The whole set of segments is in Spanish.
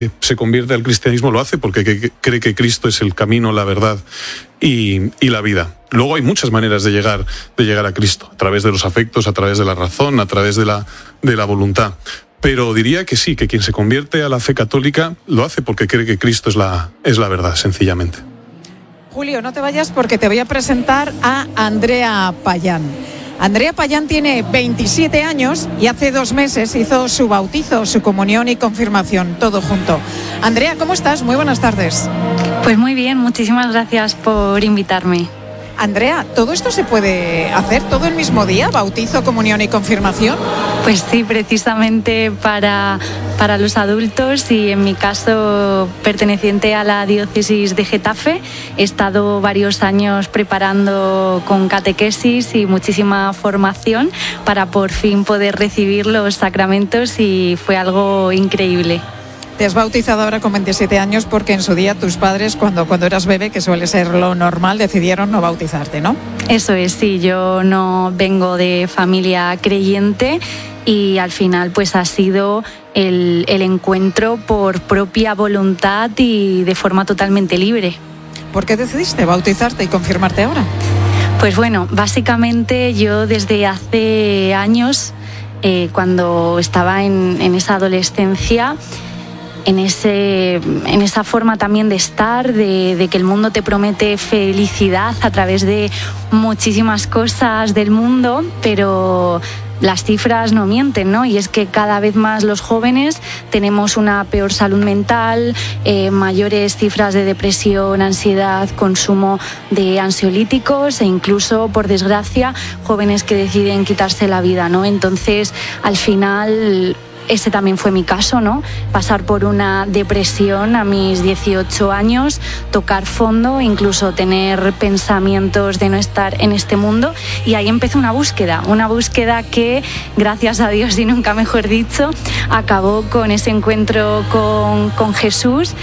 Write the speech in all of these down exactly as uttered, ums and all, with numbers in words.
se convierte al cristianismo lo hace porque cree que Cristo es el camino, la verdad y, y la vida. Luego hay muchas maneras de llegar, de llegar a Cristo, a través de los afectos, a través de la razón, a través de la, de la voluntad. Pero diría que sí, que quien se convierte a la fe católica lo hace porque cree que Cristo es la, es la verdad, sencillamente. Julio, no te vayas porque te voy a presentar a Andrea Payán. Andrea Payán tiene veintisiete años y hace dos meses hizo su bautizo, su comunión y confirmación, todo junto. Andrea, ¿cómo estás? Muy buenas tardes. Pues muy bien, muchísimas gracias por invitarme. Andrea, ¿todo esto se puede hacer todo el mismo día? ¿Bautizo, comunión y confirmación? Pues sí, precisamente para, para los adultos y en mi caso perteneciente a la diócesis de Getafe. He estado varios años preparando con catequesis y muchísima formación para por fin poder recibir los sacramentos y fue algo increíble. Te has bautizado ahora con veintisiete años porque en su día tus padres, cuando, cuando eras bebé, que suele ser lo normal, decidieron no bautizarte, ¿no? Eso es, sí, yo no vengo de familia creyente y al final pues ha sido el, el encuentro por propia voluntad y de forma totalmente libre. ¿Por qué decidiste bautizarte y confirmarte ahora? Pues bueno, básicamente yo desde hace años, eh, cuando estaba en, en esa adolescencia, En, ese, en esa forma también de estar, de, de que el mundo te promete felicidad a través de muchísimas cosas del mundo, pero las cifras no mienten, ¿no? Y es que cada vez más los jóvenes tenemos una peor salud mental, eh, mayores cifras de depresión, ansiedad, consumo de ansiolíticos e incluso, por desgracia, jóvenes que deciden quitarse la vida, ¿no? Entonces, al final, ese también fue mi caso, ¿no? Pasar por una depresión a mis dieciocho años, tocar fondo, incluso tener pensamientos de no estar en este mundo, y ahí empezó una búsqueda, una búsqueda que, gracias a Dios y nunca mejor dicho, acabó con ese encuentro con, con Jesús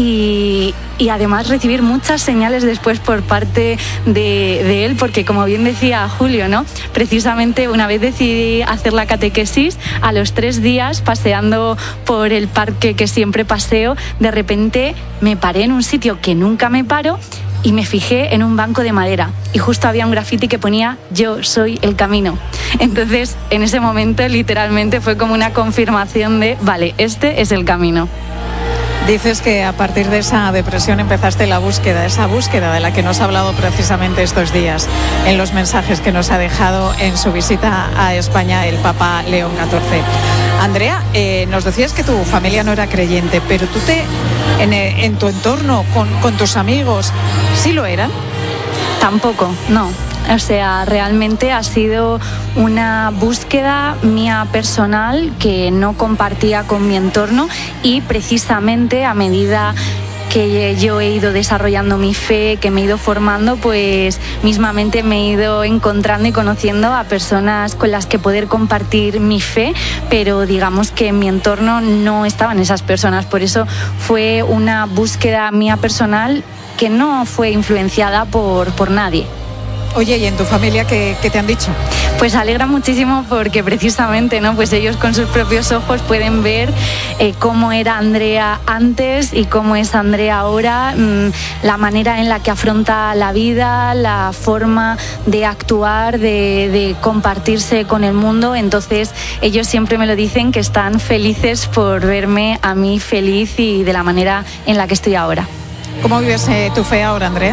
y, y además recibir muchas señales después por parte de, de él, porque como bien decía Julio, ¿no? Precisamente una vez decidí hacer la catequesis, a los tres días, paseando por el parque que siempre paseo, de repente me paré en un sitio que nunca me paro y me fijé en un banco de madera y justo había un grafiti que ponía "Yo soy el camino". Entonces, en ese momento, literalmente fue como una confirmación de, vale, este es el camino. Dices que a partir de esa depresión empezaste la búsqueda, esa búsqueda de la que nos ha hablado precisamente estos días en los mensajes que nos ha dejado en su visita a España el Papa León catorce. Andrea, eh, nos decías que tu familia no era creyente, pero tú te, en, en tu entorno, con, con tus amigos, ¿sí lo eran? Tampoco, no. O sea, realmente ha sido una búsqueda mía personal que no compartía con mi entorno, y precisamente a medida que yo he ido desarrollando mi fe, que me he ido formando, pues mismamente me he ido encontrando y conociendo a personas con las que poder compartir mi fe, pero digamos que en mi entorno no estaban esas personas. Por eso fue una búsqueda mía personal que no fue influenciada por, por nadie. Oye, ¿y en tu familia qué, qué te han dicho? Pues alegra muchísimo porque precisamente, ¿no? Pues ellos con sus propios ojos pueden ver eh, cómo era Andrea antes y cómo es Andrea ahora, mmm, la manera en la que afronta la vida, la forma de actuar, de, de compartirse con el mundo. Entonces ellos siempre me lo dicen, que están felices por verme a mí feliz y de la manera en la que estoy ahora. ¿Cómo vives eh, tu fe ahora, Andrea?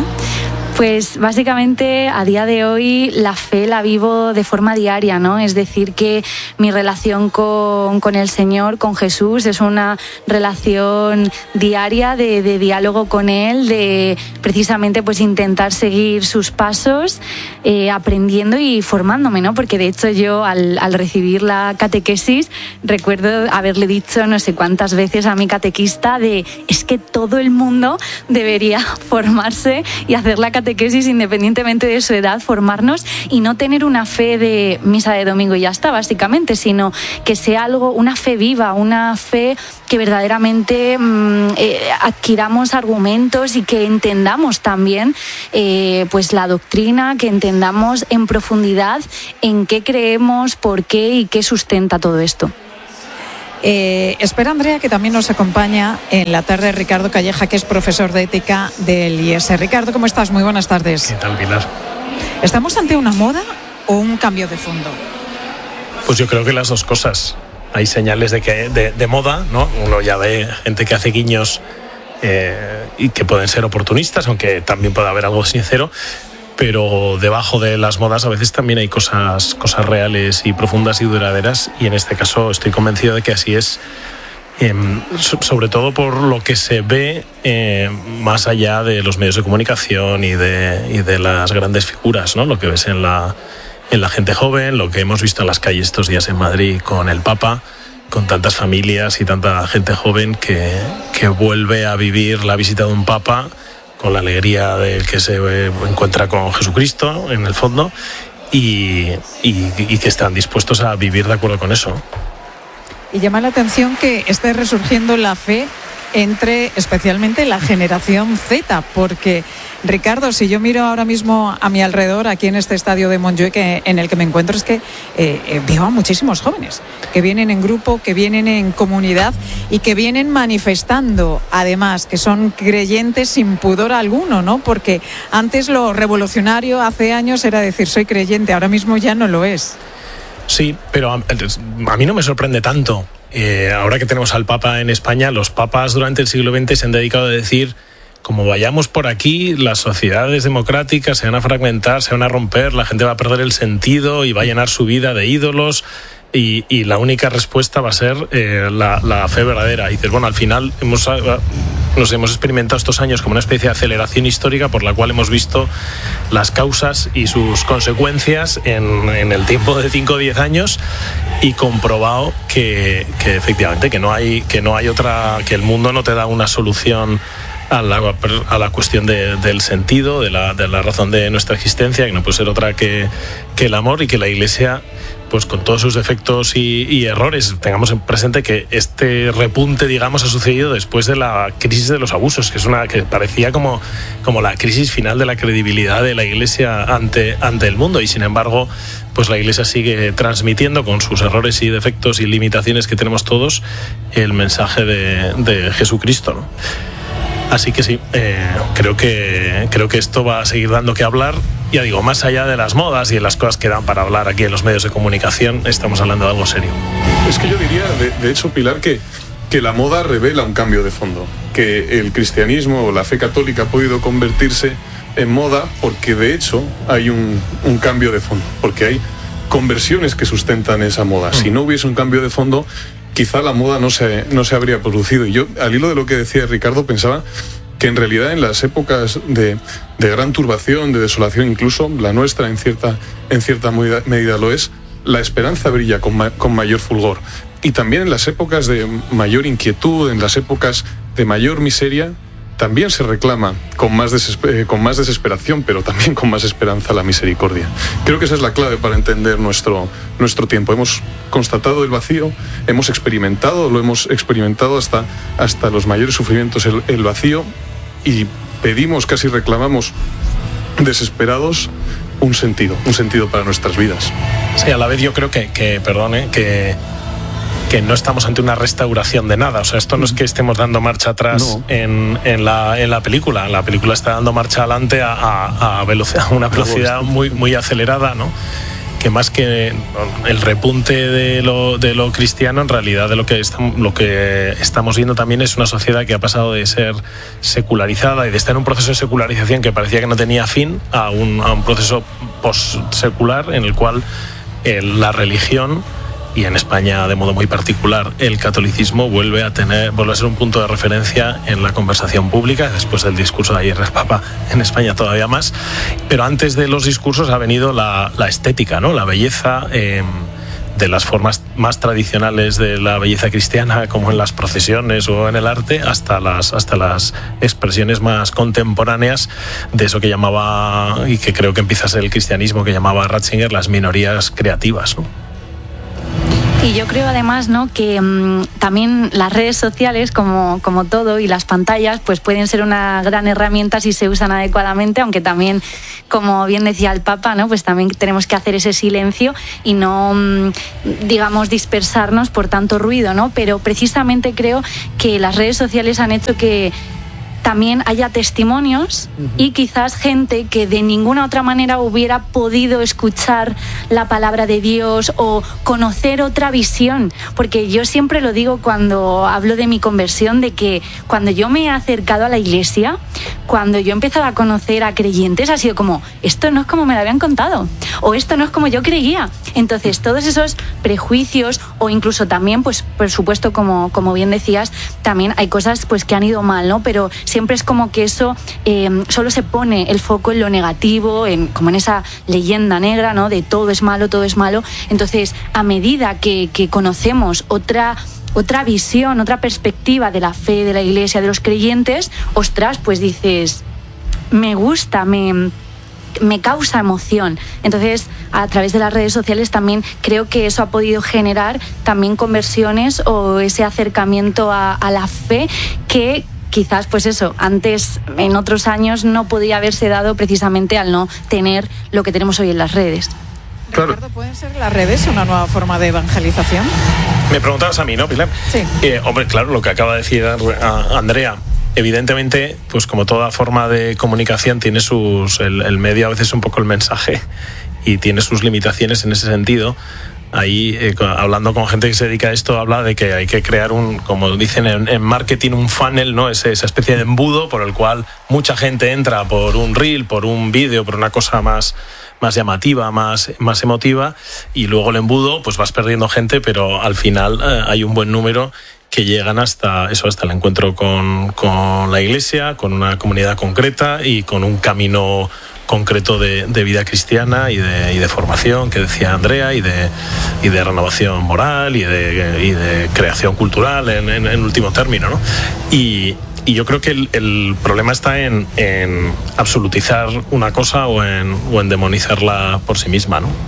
Pues básicamente a día de hoy la fe la vivo de forma diaria, ¿no? Es decir, que mi relación con, con el Señor, con Jesús, es una relación diaria de, de diálogo con Él, de precisamente pues intentar seguir sus pasos, eh, aprendiendo y formándome, ¿no? Porque de hecho yo al, al recibir la catequesis recuerdo haberle dicho no sé cuántas veces a mi catequista de es que todo el mundo debería formarse y hacer la catequesis catequesis independientemente de su edad, formarnos y no tener una fe de misa de domingo y ya está, básicamente, sino que sea algo, una fe viva, una fe que verdaderamente mmm, eh, adquiramos argumentos y que entendamos también eh, pues la doctrina, que entendamos en profundidad en qué creemos, por qué y qué sustenta todo esto. Eh, espera Andrea, que también nos acompaña en la tarde, Ricardo Calleja, que es profesor de ética del I E S. Ricardo, ¿cómo estás? Muy buenas tardes. ¿Qué tal, Pilar? ¿Estamos ante una moda o un cambio de fondo? Pues yo creo que las dos cosas. Hay señales de que de, de moda, ¿no? Uno ya ve gente que hace guiños eh, y que pueden ser oportunistas, aunque también puede haber algo sincero. Pero debajo de las modas a veces también hay cosas, cosas reales y profundas y duraderas, y en este caso estoy convencido de que así es, eh, sobre todo por lo que se ve eh, más allá de los medios de comunicación y de, y de las grandes figuras, ¿no? Lo que ves en la, en la gente joven, lo que hemos visto en las calles estos días en Madrid con el Papa, con tantas familias y tanta gente joven que, que vuelve a vivir la visita de un Papa con la alegría del que se encuentra con Jesucristo en el fondo y, y, y que están dispuestos a vivir de acuerdo con eso. Y llama la atención que esté resurgiendo la fe entre especialmente la generación Z, porque Ricardo, si yo miro ahora mismo a mi alrededor, aquí en este estadio de Montjuïc que, en el que me encuentro, es que eh, veo a muchísimos jóvenes que vienen en grupo, que vienen en comunidad y que vienen manifestando, además, que son creyentes sin pudor alguno, ¿no? Porque antes lo revolucionario hace años era decir soy creyente, ahora mismo ya no lo es. Sí, pero a, a mí no me sorprende tanto. Eh, ahora que tenemos al Papa en España, los papas durante el siglo veinte se han dedicado a decir, como vayamos por aquí, las sociedades democráticas se van a fragmentar, se van a romper, la gente va a perder el sentido y va a llenar su vida de ídolos, y, y la única respuesta va a ser eh, la, la fe verdadera. Y dices, bueno, al final hemos, nos hemos experimentado estos años como una especie de aceleración histórica por la cual hemos visto las causas y sus consecuencias en, en el tiempo de cinco o diez años, y comprobado que, que efectivamente que no hay que no hay otra, que el mundo no te da una solución a la, a la cuestión de, del sentido, de la, de la razón de nuestra existencia, que no puede ser otra que, que el amor, y que la Iglesia, pues con todos sus defectos y, y errores, tengamos en presente que este repunte, digamos, ha sucedido después de la crisis de los abusos, que es una que parecía como, como la crisis final de la credibilidad de la Iglesia ante, ante el mundo, y sin embargo, pues la Iglesia sigue transmitiendo con sus errores y defectos y limitaciones que tenemos todos el mensaje de, de Jesucristo, ¿no? Así que sí, eh, creo que creo que esto va a seguir dando que hablar. Ya digo, más allá de las modas y de las cosas que dan para hablar aquí en los medios de comunicación, estamos hablando de algo serio. Es que yo diría, de, de hecho, Pilar, que, que la moda revela un cambio de fondo, que el cristianismo o la fe católica ha podido convertirse en moda porque de hecho hay un, un cambio de fondo, porque hay conversiones que sustentan esa moda. Si no hubiese un cambio de fondo, quizá la moda no se, no se habría producido. Y yo, al hilo de lo que decía Ricardo, pensaba que en realidad en las épocas de, de gran turbación, de desolación, incluso la nuestra en cierta, en cierta medida lo es, la esperanza brilla con, ma, con mayor fulgor. Y también en las épocas de mayor inquietud, en las épocas de mayor miseria, también se reclama con más, desesper- con más desesperación, pero también con más esperanza, la misericordia. Creo que esa es la clave para entender nuestro, nuestro tiempo. Hemos constatado el vacío, hemos experimentado, lo hemos experimentado hasta, hasta los mayores sufrimientos, el, el vacío, y pedimos, casi reclamamos, desesperados, un sentido, un sentido para nuestras vidas. Sí, a la vez yo creo que, que perdone, que... que no estamos ante una restauración de nada. O sea, esto no es que estemos dando marcha atrás no. en, en, la, en la película. La película está dando marcha adelante a, a, a, velocidad, a una velocidad muy, muy acelerada, ¿no? Que más que el repunte de lo, de lo cristiano, en realidad de lo que, estamos, lo que estamos viendo también es una sociedad que ha pasado de ser secularizada y de estar en un proceso de secularización que parecía que no tenía fin a un, a un proceso post-secular en el cual eh, la religión, y en España de modo muy particular el catolicismo, vuelve a tener vuelve a ser un punto de referencia en la conversación pública, después del discurso de ayer del Papa, en España todavía más, pero antes de los discursos ha venido la, la estética, ¿no? La belleza, eh, de las formas más tradicionales de la belleza cristiana, como en las procesiones o en el arte, hasta las, hasta las expresiones más contemporáneas de eso que llamaba, y que creo que empieza a ser el cristianismo, que llamaba Ratzinger, las minorías creativas, ¿no? Y yo creo además, ¿no?, que mmm, también las redes sociales, como, como todo, y las pantallas, pues pueden ser una gran herramienta si se usan adecuadamente, aunque también, como bien decía el Papa, ¿no?, pues también tenemos que hacer ese silencio y no, mmm, digamos, dispersarnos por tanto ruido, ¿no? Pero precisamente creo que las redes sociales han hecho que también haya testimonios uh-huh. y quizás gente que de ninguna otra manera hubiera podido escuchar la palabra de Dios o conocer otra visión, porque yo siempre lo digo cuando hablo de mi conversión, de que cuando yo me he acercado a la iglesia, cuando yo he empezado a conocer a creyentes, ha sido como, esto no es como me lo habían contado, o esto no es como yo creía. Entonces todos esos prejuicios, o incluso también, pues por supuesto, como, como bien decías, también hay cosas pues que han ido mal, ¿no? Pero siempre es como que eso eh, solo se pone el foco en lo negativo, en, como en esa leyenda negra, ¿no?, de todo es malo, todo es malo. Entonces, a medida que, que conocemos otra otra visión, otra perspectiva de la fe, de la iglesia, de los creyentes, ostras, pues dices, me gusta, me... me causa emoción. Entonces, a través de las redes sociales también creo que eso ha podido generar también conversiones o ese acercamiento a, a la fe que quizás, pues eso, antes, en otros años, no podía haberse dado precisamente al no tener lo que tenemos hoy en las redes. Claro. Ricardo, ¿pueden ser las redes una nueva forma de evangelización? Me preguntabas a mí, ¿no, Pilar? Sí. Eh, hombre, claro, lo que acaba de decir Andrea. Evidentemente, pues como toda forma de comunicación tiene sus, el, el medio a veces un poco el mensaje y tiene sus limitaciones en ese sentido. Ahí, eh, hablando con gente que se dedica a esto, habla de que hay que crear un, como dicen en, en marketing, un funnel, ¿no? Ese, esa especie de embudo por el cual mucha gente entra por un reel, por un vídeo, por una cosa más, más llamativa, más, más emotiva, y luego el embudo, pues vas perdiendo gente, pero al final eh, hay un buen número que llegan hasta eso, hasta el encuentro con, con la iglesia, con una comunidad concreta y con un camino concreto de, de vida cristiana y de, y de formación, que decía Andrea, y de, y de renovación moral y de, y de creación cultural en, en, en último término, ¿no? Y, y yo creo que el, el problema está en, en absolutizar una cosa o en, o en demonizarla por sí misma, ¿no?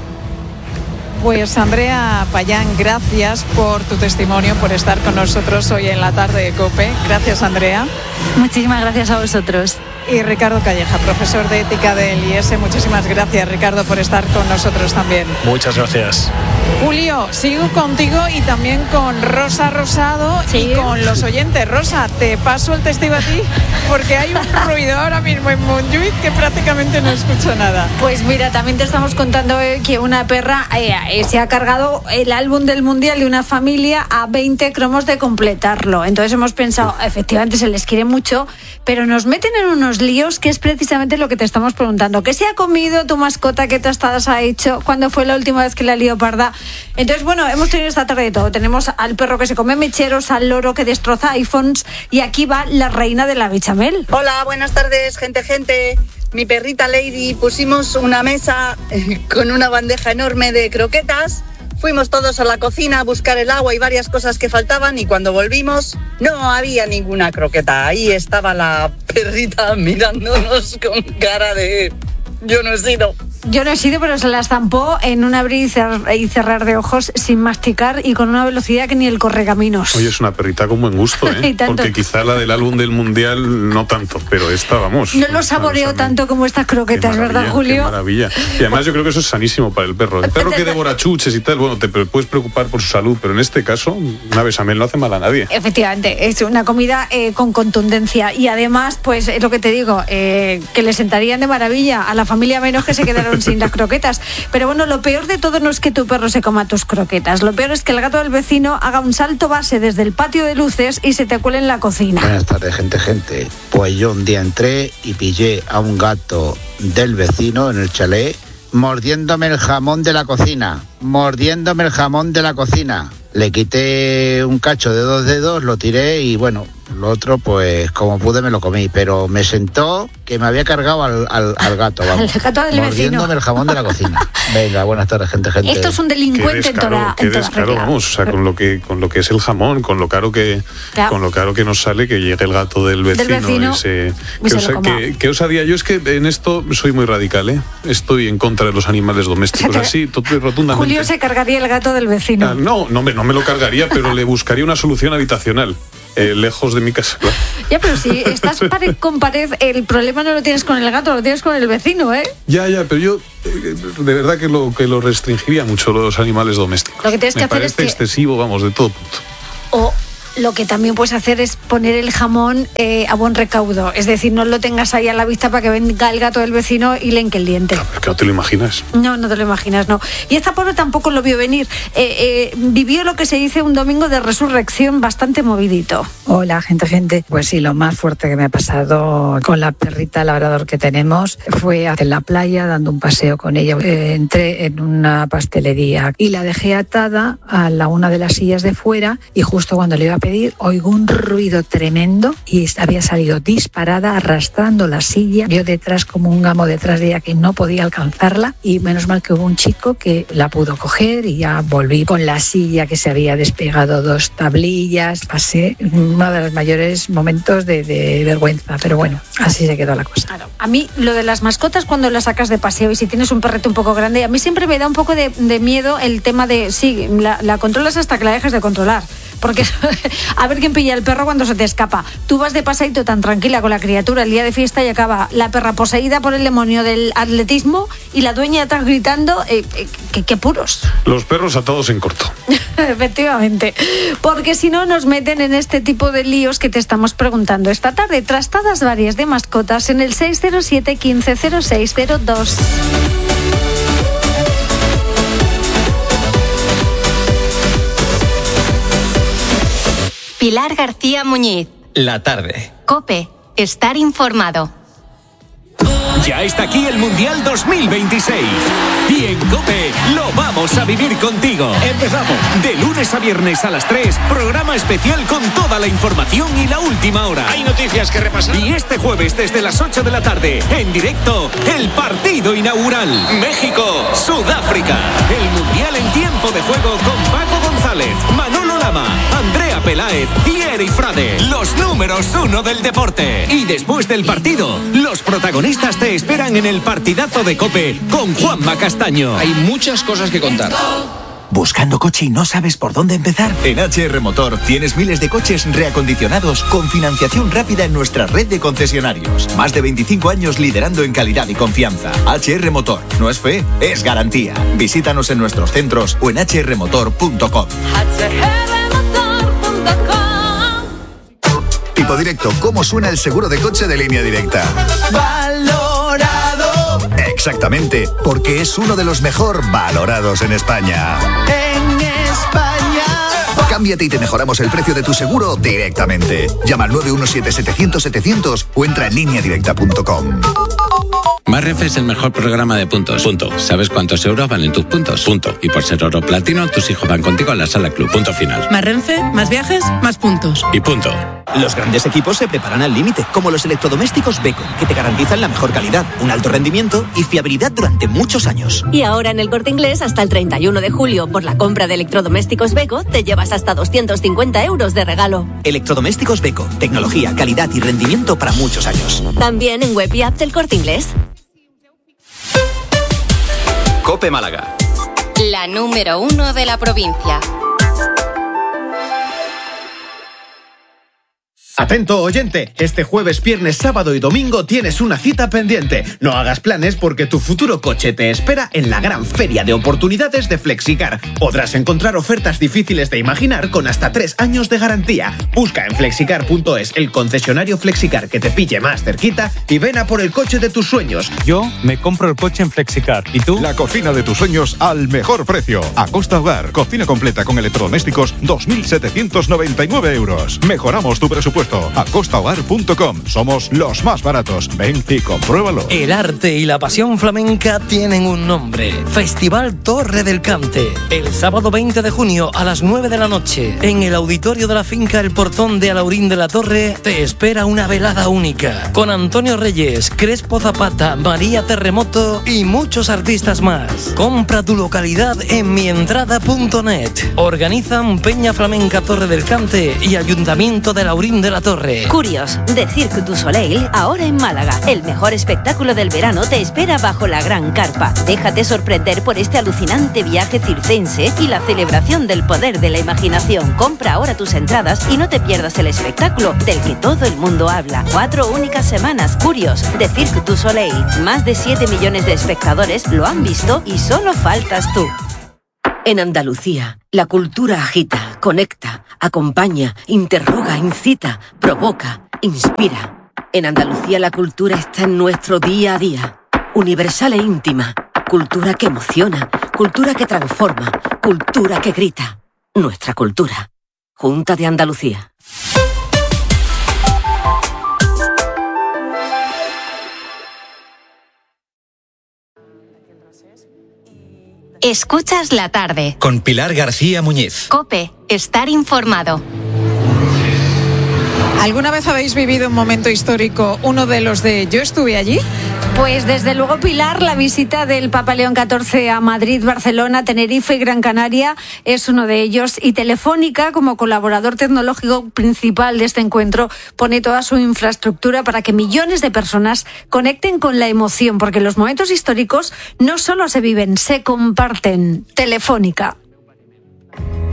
Pues Andrea Payán, gracias por tu testimonio, por estar con nosotros hoy en la tarde de COPE. Gracias, Andrea. Muchísimas gracias a vosotros. Y Ricardo Calleja, profesor de ética del I E S. Muchísimas gracias, Ricardo, por estar con nosotros también. Muchas gracias. Julio, sigo contigo y también con Rosa Rosado, sí, y con los oyentes. Rosa, te paso el testigo a ti porque hay un ruido ahora mismo en Montjuïc que prácticamente no escucho nada. Pues mira, también te estamos contando que una perra eh, se ha cargado el álbum del Mundial de una familia a veinte cromos de completarlo. Entonces hemos pensado, efectivamente se les quiere mucho, pero nos meten en unos líos que es precisamente lo que te estamos preguntando. ¿Qué se ha comido tu mascota? ¿Qué tostadas ha hecho? ¿Cuándo fue la última vez que la lió parda? Entonces, bueno, hemos tenido esta tarde de todo. Tenemos al perro que se come mecheros, al loro que destroza iPhones, y aquí va la reina de la bechamel. Hola, buenas tardes, gente, gente. Mi perrita Lady, pusimos una mesa eh, con una bandeja enorme de croquetas. Fuimos todos a la cocina a buscar el agua y varias cosas que faltaban, y cuando volvimos no había ninguna croqueta. Ahí estaba la perrita mirándonos con cara de... yo no he sido. Yo no he sido, pero se la estampó en un abrir y cerrar, y cerrar de ojos sin masticar y con una velocidad que ni el correcaminos. Oye, es una perrita con buen gusto, ¿eh? Porque quizá la del álbum del Mundial no tanto, pero esta, vamos. No lo saboreo tanto como estas croquetas, ¿verdad, Julio? Qué maravilla. Y además yo creo que eso es sanísimo para el perro. El perro que devora chuches y tal, bueno, te puedes preocupar por su salud, pero en este caso, una bechamel no hace mal a nadie. Efectivamente, es una comida eh, con contundencia, y además, pues es lo que te digo, eh, que le sentarían de maravilla a la familia, menos que se quedaron sin las croquetas. Pero bueno, lo peor de todo no es que tu perro se coma tus croquetas. Lo peor es que el gato del vecino haga un salto base desde el patio de luces y se te cuele en la cocina. Buenas tardes, gente, gente. Pues yo un día entré y pillé a un gato del vecino en el chalet mordiéndome el jamón de la cocina. Mordiéndome el jamón de la cocina. Le quité un cacho de dos dedos, lo tiré y bueno, Lo otro, pues como pude me lo comí, pero me sentó que me había cargado al, al, al gato, vamos. Al gato del mordiéndome vecino. el jamón de la cocina. Venga, buenas tardes, gente, gente. Esto es un delincuente en toda, qué en toda descaro, regla. vamos, o sea, con lo que con lo que es el jamón, con lo caro que Claro. con lo caro que nos sale que llegue el gato del vecino, Del vecino y se, y que, se osa- lo coma. que, que osadía. Yo es que en esto soy muy radical, ¿eh? Estoy en contra de los animales domésticos, O sea, te- así, tot- rotundamente. Julio se cargaría el gato del vecino. Ah, no, no me, no me lo cargaría, pero le buscaría una solución habitacional, eh, lejos de mi casa. Claro. Ya, pero si estás pared con pared, el problema no lo tienes con el gato, lo tienes con el vecino, ¿eh? Ya, ya, pero yo eh, de verdad que lo que lo restringiría mucho los animales domésticos. Lo que tienes que me hacer es parece que- excesivo, vamos, de todo punto. O lo que también puedes hacer es poner el jamón eh, a buen recaudo. Es decir, no lo tengas ahí a la vista para que venga el gato del vecino y le enque el diente. Es que no te lo imaginas. No, no te lo imaginas, no. Y esta pobre tampoco lo vio venir. Eh, eh, vivió lo que se dice un domingo de resurrección bastante movidito. Hola, gente, gente. Pues sí, lo más fuerte que me ha pasado con la perrita labrador que tenemos fue en la playa dando un paseo con ella. Eh, entré en una pastelería y la dejé atada a la una de las sillas de fuera y justo cuando le iba a pedir oigo un ruido tremendo y había salido disparada arrastrando la silla. Yo detrás como un gamo detrás de ella que no podía alcanzarla y menos mal que hubo un chico que la pudo coger y ya volví con la silla que se había despegado dos tablillas. Pasé uno de los mayores momentos de, de vergüenza, pero bueno, así se quedó la cosa. Claro. A mí lo de las mascotas cuando las sacas de paseo y si tienes un perrete un poco grande, a mí siempre me da un poco de, de miedo el tema de, sí, la, la controlas hasta que la dejes de controlar. Porque a ver quién pilla el perro cuando se te escapa. Tú vas de paseíto tan tranquila con la criatura el día de fiesta y acaba la perra poseída por el demonio del atletismo y la dueña atrás gritando, eh, eh, que, que puros. Los perros atados en corto. Efectivamente. Porque si no nos meten en este tipo de líos que te estamos preguntando esta tarde. Trastadas varias de mascotas en el seis cero siete, quince cero seis cero dos. Pilar García Muñiz. La tarde. COPE. Estar informado. Ya está aquí el Mundial dos mil veintiséis. Y en COPE lo vamos a vivir contigo. Empezamos. De lunes a viernes a las tres, programa especial con toda la información y la última hora. Hay noticias que repasar. Y este jueves desde las ocho de la tarde, en directo, el partido inaugural. México-Sudáfrica. El Mundial en tiempo de juego con Paco González, Manolo Lama, Andrea Peláez y Eri Frade. Los números uno del deporte. Y después del partido, los protagonistas te esperan en el partidazo de COPE con Juanma Castaño. Hay muchas cosas que contar. ¿Buscando coche y no sabes por dónde empezar? En H R Motor tienes miles de coches reacondicionados con financiación rápida en nuestra red de concesionarios. Más de veinticinco años liderando en calidad y confianza. H R Motor. No es fe, es garantía. Visítanos en nuestros centros o en h r motor punto com. Tipo Directo, ¿cómo suena el seguro de coche de Línea Directa? Valorado. Exactamente, porque es uno de los mejor valorados en España. En España. Cámbiate y te mejoramos el precio de tu seguro directamente. Llama al nueve uno siete, setecientos, setecientos o entra en línea directa punto com. Más Renfe es el mejor programa de puntos. Punto. ¿Sabes cuántos euros valen tus puntos? Punto. Y por ser oro platino, tus hijos van contigo a la sala club. Punto final. Más Renfe, más viajes, más puntos. Y punto. Los grandes equipos se preparan al límite, como los electrodomésticos Beko, que te garantizan la mejor calidad, un alto rendimiento y fiabilidad durante muchos años. Y ahora en el Corte Inglés, hasta el treinta y uno de julio, por la compra de electrodomésticos Beko, te llevas hasta doscientos cincuenta euros de regalo. Electrodomésticos Beko, tecnología, calidad y rendimiento para muchos años. También en web y app del Corte Inglés. COPE Málaga. La número uno de la provincia. Atento oyente, este jueves, viernes, sábado y domingo tienes una cita pendiente. No hagas planes porque tu futuro coche te espera en la gran feria de oportunidades de Flexicar. Podrás encontrar ofertas difíciles de imaginar con hasta tres años de garantía. Busca en flexicar punto es el concesionario Flexicar que te pille más cerquita y ven a por el coche de tus sueños. Yo me compro el coche en Flexicar. ¿Y tú? La cocina de tus sueños al mejor precio. Acosta Hogar, cocina completa con electrodomésticos, dos mil setecientos noventa y nueve euros. Mejoramos tu presupuesto barato. acosta hogar punto com. Somos los más baratos. Ven y compruébalo. El arte y la pasión flamenca tienen un nombre. Festival Torre del Cante. El sábado veinte de junio a las nueve de la noche, en el auditorio de la finca El Portón de Alaurín de la Torre, te espera una velada única. Con Antonio Reyes, Crespo Zapata, María Terremoto y muchos artistas más. Compra tu localidad en mientrada punto net. Organizan Peña Flamenca Torre del Cante y Ayuntamiento de Alaurín de la Torre. Curios, de Cirque du Soleil, ahora en Málaga. El mejor espectáculo del verano te espera bajo la gran carpa. Déjate sorprender por este alucinante viaje circense y la celebración del poder de la imaginación. Compra ahora tus entradas y no te pierdas el espectáculo del que todo el mundo habla. Cuatro únicas semanas. Curios, de Cirque du Soleil. Más de siete millones de espectadores lo han visto y solo faltas tú. En Andalucía, la cultura agita, conecta, acompaña, interroga, incita, provoca, inspira. En Andalucía la cultura está en nuestro día a día. Universal e íntima. Cultura que emociona, cultura que transforma, cultura que grita. Nuestra cultura. Junta de Andalucía. Escuchas la tarde. Con Pilar García Muñiz. COPE, estar informado. ¿Alguna vez habéis vivido un momento histórico, uno de los de yo estuve allí? Pues desde luego, Pilar, la visita del Papa León catorce a Madrid, Barcelona, Tenerife y Gran Canaria es uno de ellos. Y Telefónica, como colaborador tecnológico principal de este encuentro, pone toda su infraestructura para que millones de personas conecten con la emoción, porque los momentos históricos no solo se viven, se comparten. Telefónica.